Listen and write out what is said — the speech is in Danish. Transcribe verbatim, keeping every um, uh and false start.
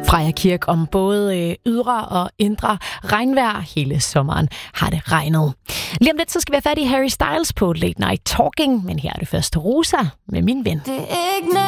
Freja Kirk om både ydre og indre regnvejr. Hele sommeren har det regnet. Lige om lidt, så skal vi have fat i Harry Styles på Late Night Talking, men her er det først Rosa med Min Ven. Det er ikke